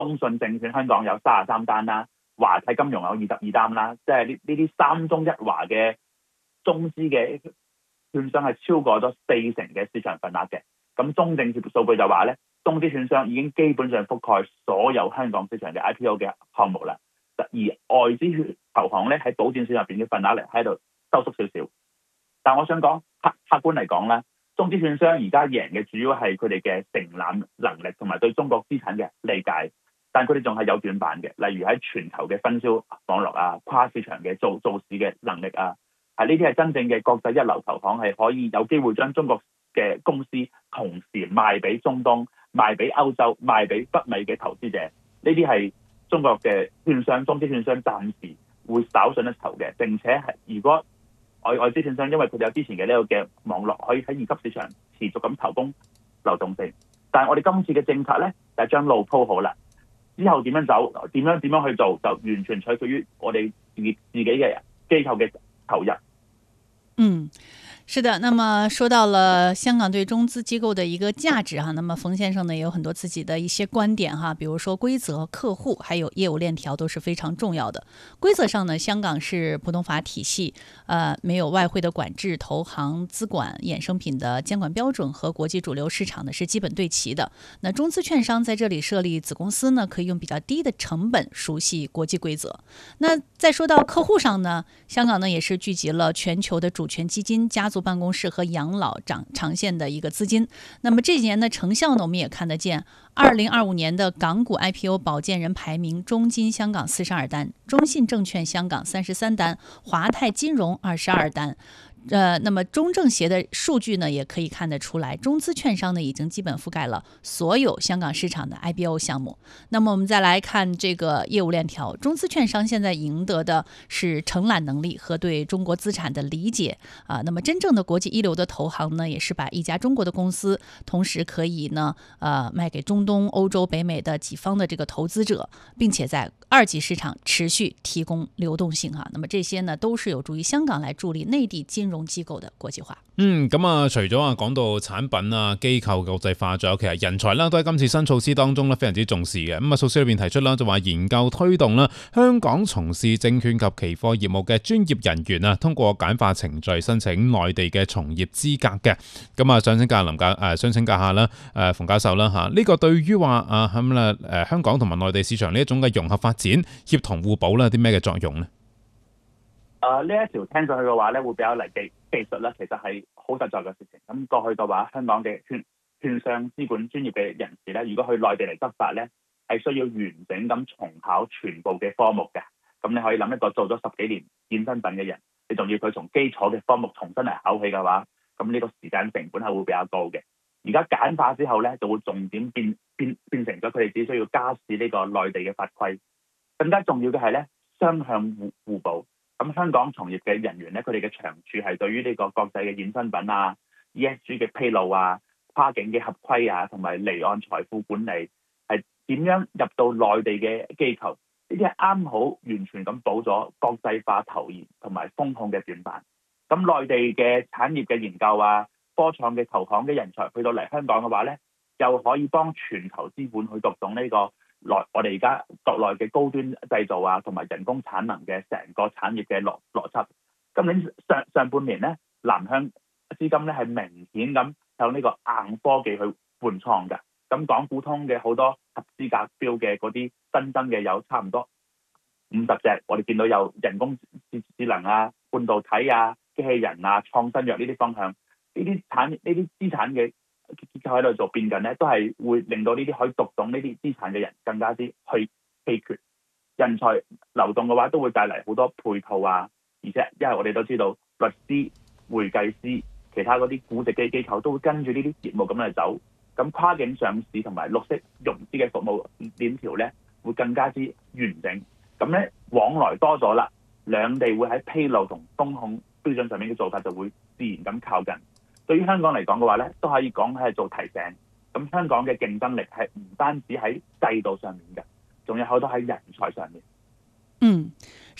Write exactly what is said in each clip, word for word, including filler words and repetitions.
中信證券香港有三十三單啦，華泰金融有二十二單啦，即係呢呢啲三中一華嘅中資嘅券商係超過咗四成嘅市場份額嘅。咁中證數據就話咧，中資券商已經基本上覆蓋所有香港市場嘅 I P O 嘅項目啦。而外資投行咧喺保薦市入邊嘅份額咧喺度收縮少少。但我想講客客觀嚟講咧，中資券商而家贏嘅主要係佢哋嘅承攬能力同埋對中國資產嘅理解，但佢哋仲係有短板嘅，例如喺全球嘅分銷網絡啊、跨市場嘅做做市嘅能力啊，係呢啲係真正嘅國際一流投行係可以有機會將中國嘅公司同時賣俾中東、賣俾歐洲、賣俾北美嘅投資者，呢啲係中國嘅券商、中資券商暫時會稍遜一籌嘅。並且係如果外外資券商因為佢哋有之前嘅呢個嘅網絡，可以喺二級市場持續咁投供流動性。但係我哋今次嘅政策咧，就係將路鋪好啦，之後點樣走、點樣點樣去做，就完全取決於我哋自己自己嘅機構嘅投入。 嗯。是的，那麼說到了香港對中資機構的一個價值哈，那麼馮先生呢也有很多自己的一些觀點哈，比如說規則、客戶還有業務鏈條都是非常重要的。規則上呢，香港是普通法體系，呃，沒有外匯的管制，投行資管衍生品的監管標準和國際主流市場呢是基本對齊的。那中資券商在這裏設立子公司呢，可以用比較低的成本熟悉國際規則。那再說到客戶上呢，香港呢也是聚集了全球的主權基金、家族辦公室和養老長長線的一個資金。那麼這幾年的成效呢，我們也看得見。二零二五年的港股 I P O 保薦人排名，中金香港四十二單，中信證券香港三十三單，華泰金融二十二單。呃，那麼中證協的數據呢，也可以看得出來，中資券商呢已經基本覆蓋了所有香港市場的 I P O 項目。那麼我們再來看這個業務鏈條，中資券商現在贏得的是承攬能力和對中國資產的理解啊、呃。那麼真正的國際一流的投行呢，也是把一家中國的公司，同時可以呢，呃，賣給中東、歐洲、北美的幾方的這個投資者，並且在二級市場持續提供流動性哈。那麼這些呢，都是有助於香港來助力內地金融機構的國際化。 嗯，咁啊，除咗啊講到產品啊、機構國際化，仲有其實人才啦，都喺今次新措施當中咧非常之重視嘅。咁啊，措施裏邊提出啦，就話研究推動啦，香港從事證券及期貨業務嘅專業人員啊，通過簡化程序申請內地嘅從業資格嘅。咁啊，想請教林教誒，想請教下啦，誒馮教授啦嚇，呢個對於話啊咁啦誒香港同埋內地市場呢一種嘅融合發展、協同互補啦，有啲咩嘅作用呢？ 誒呢一條聽上去嘅話咧，會比較嚟技技術咧，其實係好實在嘅事情。咁過去嘅話，香港嘅券券商資管專業嘅人士咧，如果去內地嚟執法咧，係需要完整咁重考全部嘅科目嘅。咁你可以諗一個做咗十幾年驗身份嘅人，你仲要佢從基礎嘅科目重新嚟考起嘅話，咁呢個時間成本係會比較高嘅。而家簡化之後咧，就會重點變變變成咗佢哋只需要加試呢個內地嘅法規。更加重要嘅係咧，雙向互互補。咁香港從業嘅人員咧，佢哋嘅長處係對於呢個國際嘅衍生品啊、E S G 嘅披露啊、跨境嘅合規啊，同埋離岸財富管理，係點樣入到內地嘅機構？呢啲係啱好完全咁補咗國際化投研同埋風控嘅短板。咁內地嘅產業嘅研究啊、科創嘅投行嘅人才去到嚟香港嘅話咧，又可以幫全球資本去讀懂呢個內我哋而家國內嘅高端製造啊，同埋人工產能嘅成個產業嘅邏邏輯。今年上上半年咧，南向資金咧係明顯咁向呢個硬科技去換倉嘅。咁港股通嘅好多合資格標嘅嗰啲新增嘅有差唔多五十隻，我哋見到有人工智智能啊、半導體啊、機器人啊、創新藥呢啲方向，呢啲產呢啲資產嘅結構喺度做變緊咧，都係會令到呢啲可以讀懂呢啲資產嘅人更加之去稀缺。人才流動嘅話，都會帶嚟好多配套啊，而且因為我哋都知道律師、會計師、其他嗰啲估值機機構都會跟住呢啲業務咁嚟走。咁跨境上市同埋綠色融資嘅服務鏈條咧，會更加之完整。咁咧往來多咗啦，兩地會喺披露同風控標準上面嘅做法就會自然咁靠近。對於香港嚟講嘅話咧，都可以講係做提醒。咁香港嘅競爭力係唔單止喺制度上面嘅，仲有好多喺人才上面。 嗯。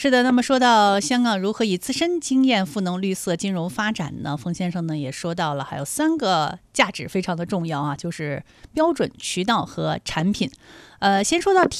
是的，那么说到香港如何以自身经验赋能绿色金融发展呢？冯先生呢也说到了，还有三个价值非常的重要啊，就是标准、渠道和产品。呃，先说到